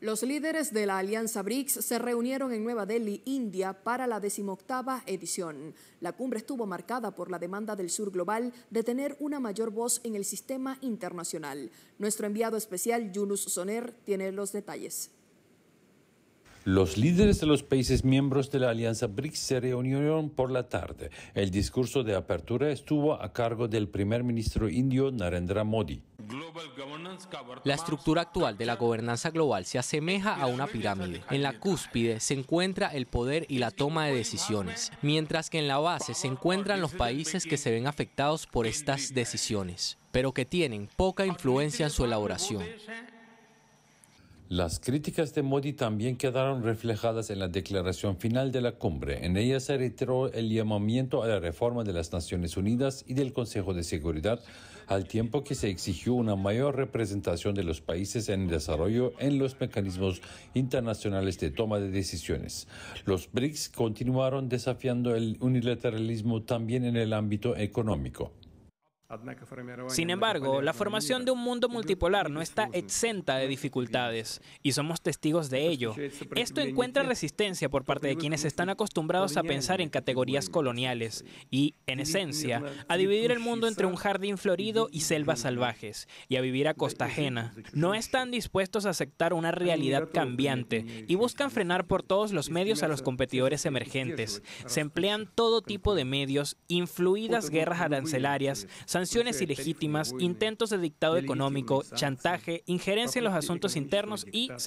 Los líderes de la Alianza BRICS se reunieron en Nueva Delhi, India, para la 18ª edición. La cumbre estuvo marcada por la demanda del sur global de tener una mayor voz en el sistema internacional. Nuestro enviado especial, Yunus Soner, tiene los detalles. Los líderes de los países miembros de la Alianza BRICS se reunieron por la tarde. El discurso de apertura estuvo a cargo del primer ministro indio Narendra Modi. La estructura actual de la gobernanza global se asemeja a una pirámide. En la cúspide se encuentra el poder y la toma de decisiones, mientras que en la base se encuentran los países que se ven afectados por estas decisiones, pero que tienen poca influencia en su elaboración. Las críticas de Modi también quedaron reflejadas en la declaración final de la cumbre. En ella se reiteró el llamamiento a la reforma de las Naciones Unidas y del Consejo de Seguridad, al tiempo que se exigió una mayor representación de los países en desarrollo en los mecanismos internacionales de toma de decisiones. Los BRICS continuaron desafiando el unilateralismo también en el ámbito económico. Sin embargo, la formación de un mundo multipolar no está exenta de dificultades, y somos testigos de ello. Esto encuentra resistencia por parte de quienes están acostumbrados a pensar en categorías coloniales y, en esencia, a dividir el mundo entre un jardín florido y selvas salvajes, y a vivir a costa ajena. No están dispuestos a aceptar una realidad cambiante y buscan frenar por todos los medios a los competidores emergentes. Se emplean todo tipo de medios, influidas guerras arancelarias, sanciones ilegítimas, intentos de dictado económico, chantaje, injerencia en los asuntos internos y